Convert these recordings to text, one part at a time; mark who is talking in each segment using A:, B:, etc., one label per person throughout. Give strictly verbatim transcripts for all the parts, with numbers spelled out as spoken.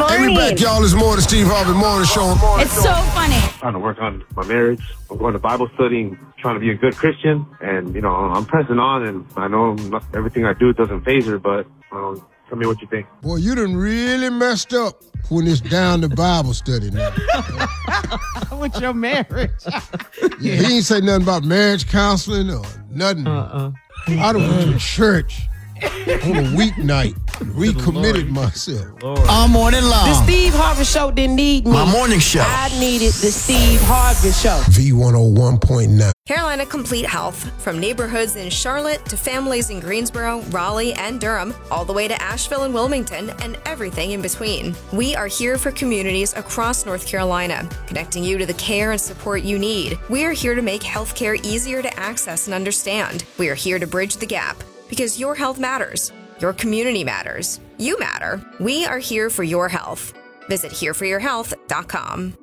A: Hey, we back, y'all. It's more the Steve Harvey Morning Show.
B: It's so funny.
C: I'm trying to work on my marriage. I'm going to Bible study and trying to be a good Christian. And, you know, I'm pressing on, and I know not everything I do doesn't faze her, but um, tell me what you think.
A: Boy, you done really messed up when it's down to Bible study now.
D: With your marriage.
A: Yeah, he ain't say nothing about marriage counseling or nothing.
D: Uh-uh.
A: I done went to church on a weeknight, recommitted myself.
E: All morning long.
D: The Steve Harvey Show didn't need me.
E: My morning show.
D: I needed the Steve Harvey Show.
A: V one oh one point nine.
F: Carolina Complete Health. From neighborhoods in Charlotte to families in Greensboro, Raleigh, and Durham, all the way to Asheville and Wilmington, and everything in between. We are here for communities across North Carolina, connecting you to the care and support you need. We are here to make healthcare easier to access and understand. We are here to bridge the gap, because your health matters. Your community matters. You matter. We are here for your health. Visit here for your health dot com.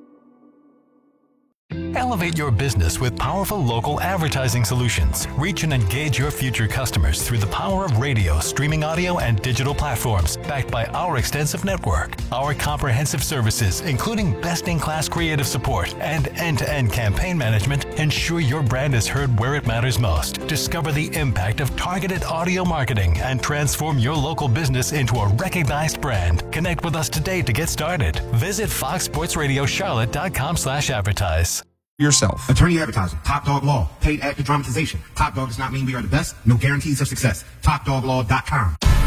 G: Elevate your business with powerful local advertising solutions. Reach and engage your future customers through the power of radio, streaming audio, and digital platforms, backed by our extensive network. Our comprehensive services, including best-in-class creative support and end-to-end campaign management, ensure your brand is heard where it matters most. Discover the impact of targeted audio marketing and transform your local business into a recognized brand. Connect with us today to get started. Visit fox sports radio charlotte dot com slash advertise.
H: Yourself. Attorney advertising. Top Dog Law. Paid actor dramatization. Top Dog does not mean we are the best. No guarantees of success. top dog law dot com.